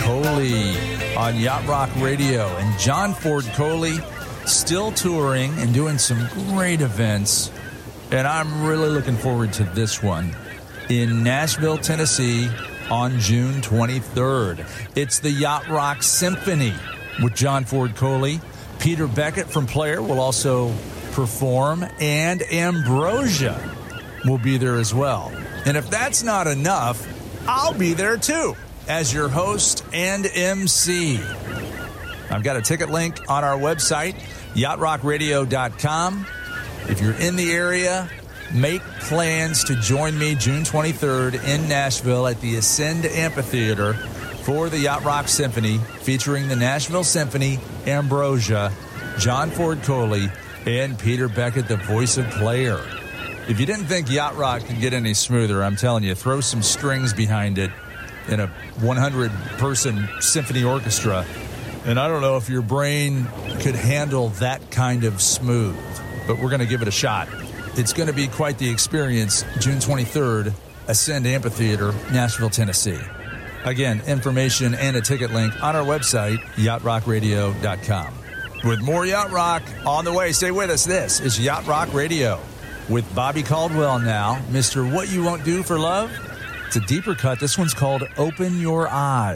Coley on Yacht Rock Radio. And John Ford Coley still touring and doing some great events. And I'm really looking forward to this one in Nashville, Tennessee on June 23rd. It's the Yacht Rock Symphony with John Ford Coley. Peter Beckett from Player will also perform, and Ambrosia will be there as well. And if that's not enough, I'll be there too as your host and MC. I've got a ticket link on our website, yachtrockradio.com. If you're in the area, make plans to join me June 23rd in Nashville at the Ascend Amphitheater for the Yacht Rock Symphony, featuring the Nashville Symphony, Ambrosia, John Ford Coley, and Peter Beckett, the voice of Player. If you didn't think Yacht Rock could get any smoother, I'm telling you, throw some strings behind it in a 100-person symphony orchestra, and I don't know if your brain could handle that kind of smooth, but we're going to give it a shot. It's going to be quite the experience, June 23rd, Ascend Amphitheater, Nashville, Tennessee. Again, information and a ticket link on our website, yachtrockradio.com. With more Yacht Rock on the way, stay with us. This is Yacht Rock Radio with Bobby Caldwell now. Mr. What You Won't Do for Love. It's a deeper cut. This one's called Open Your Eyes.